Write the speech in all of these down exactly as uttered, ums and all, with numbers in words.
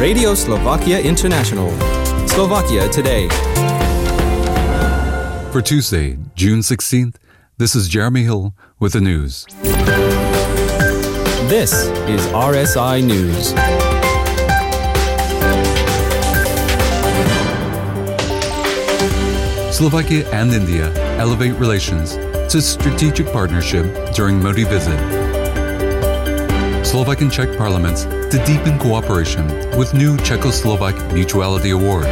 Radio Slovakia International. Slovakia Today. For Tuesday, June sixteenth, this is Jeremy Hill with the news. This is R S I News. Slovakia and India elevate relations to strategic partnership during Modi visit. Slovak and Czech parliaments to deepen cooperation with new Czechoslovak Mutuality Award.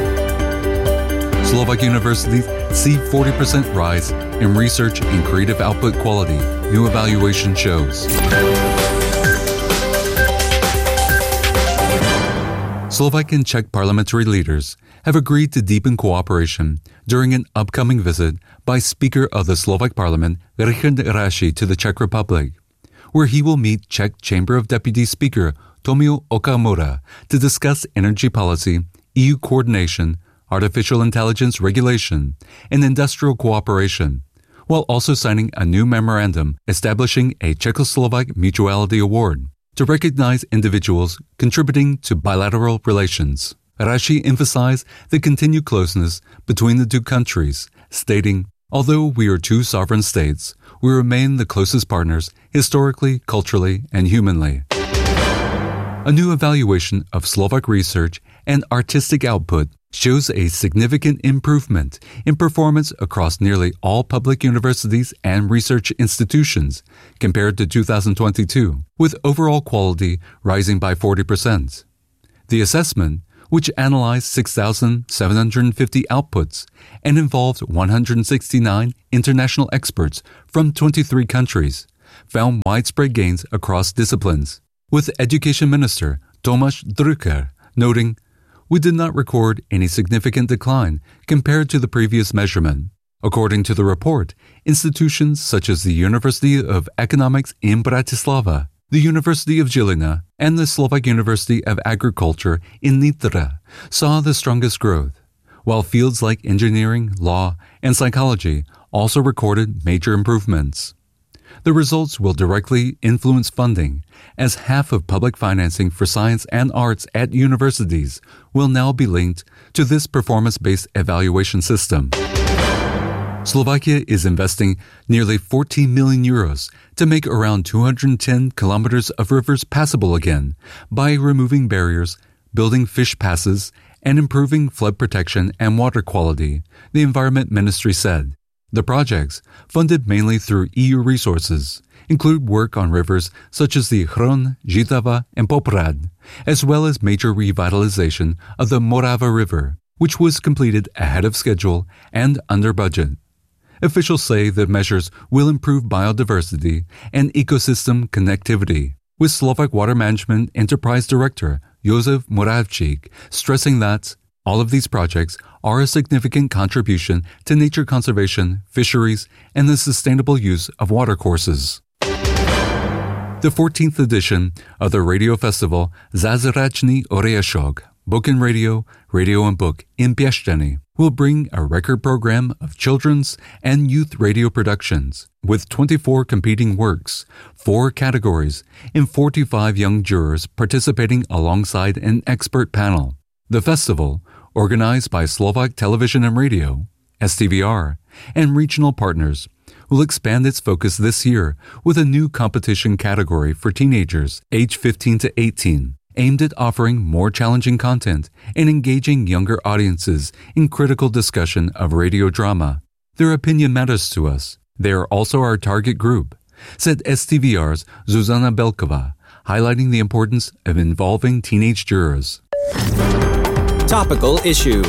Slovak universities see forty percent rise in research and creative output quality, new evaluation shows. Slovak and Czech parliamentary leaders have agreed to deepen cooperation during an upcoming visit by Speaker of the Slovak Parliament, Richard Raši, to the Czech Republic, where he will meet Czech Chamber of Deputies Speaker Tomio Okamura to discuss energy policy, E U coordination, artificial intelligence regulation, and industrial cooperation, while also signing a new memorandum establishing a Czechoslovak Mutuality Award to recognize individuals contributing to bilateral relations. Raši emphasized the continued closeness between the two countries, stating, "Although we are two sovereign states, we remain the closest partners historically, culturally, and humanly." A new evaluation of Slovak research and artistic output shows a significant improvement in performance across nearly all public universities and research institutions compared to two thousand twenty-two, with overall quality rising by forty percent. The assessment, which analyzed six thousand seven hundred fifty outputs and involved one hundred sixty-nine international experts from twenty-three countries, found widespread gains across disciplines, with Education Minister Tomáš Drucker noting, "We did not record any significant decline compared to the previous measurement." According to the report, institutions such as the University of Economics in Bratislava, the University of Žilina, and the Slovak University of Agriculture in Nitra saw the strongest growth, while fields like engineering, law, and psychology also recorded major improvements. The results will directly influence funding, as half of public financing for science and arts at universities will now be linked to this performance-based evaluation system. Slovakia is investing nearly fourteen million euros to make around two hundred ten kilometers of rivers passable again by removing barriers, building fish passes, and improving flood protection and water quality, the Environment Ministry said. The projects, funded mainly through E U resources, include work on rivers such as the Hron, Žitava, and Poprad, as well as major revitalization of the Morava River, which was completed ahead of schedule and under budget. Officials say the measures will improve biodiversity and ecosystem connectivity, with Slovak Water Management Enterprise Director Jozef Moravčík stressing that all of these projects are a significant contribution to nature conservation, fisheries, and the sustainable use of watercourses. The fourteenth edition of the radio festival Zázračný Oriešok, Book and Radio, Radio and Book in Piešťany, will bring a record program of children's and youth radio productions with twenty-four competing works, four categories, and forty-five young jurors participating alongside an expert panel. The festival, organized by Slovak Television and Radio, S T V R, and regional partners, will expand its focus this year with a new competition category for teenagers aged fifteen to eighteen, aimed at offering more challenging content and engaging younger audiences in critical discussion of radio drama. Their opinion matters to us. They are also our target group, said S T V R's Zuzana Belkova, highlighting the importance of involving teenage jurors. Topical issue.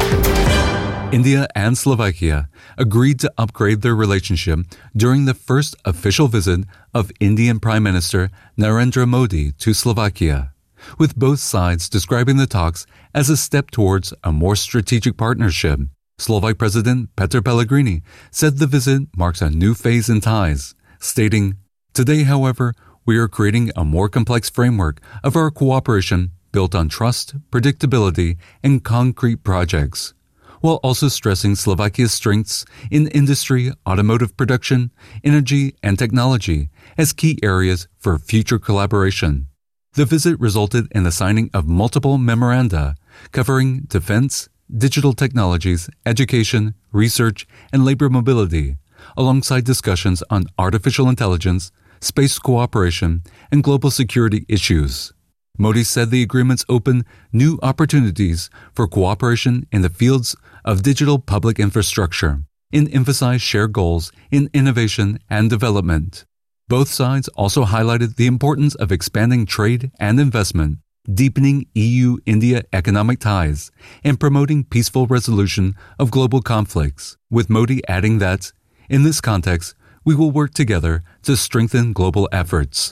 India and Slovakia agreed to upgrade their relationship during the first official visit of Indian Prime Minister Narendra Modi to Slovakia, with both sides describing the talks as a step towards a more strategic partnership. Slovak President Petr Pellegrini said the visit marks a new phase in ties, stating, "Today, however, we are creating a more complex framework of our cooperation built on trust, predictability, and concrete projects, while also stressing Slovakia's strengths in industry, automotive production, energy, and technology as key areas for future collaboration." The visit resulted in the signing of multiple memoranda covering defense, digital technologies, education, research, and labor mobility, alongside discussions on artificial intelligence, space cooperation, and global security issues. Modi said the agreements open new opportunities for cooperation in the fields of digital public infrastructure and emphasized shared goals in innovation and development. Both sides also highlighted the importance of expanding trade and investment, deepening E U India economic ties, and promoting peaceful resolution of global conflicts, with Modi adding that, in this context, we will work together to strengthen global efforts.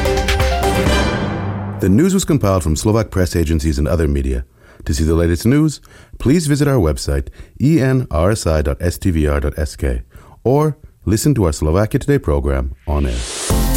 The news was compiled from Slovak press agencies and other media. To see the latest news, please visit our website, e n r s i dot s t v r dot s k, or listen to our Slovakia Today program on air.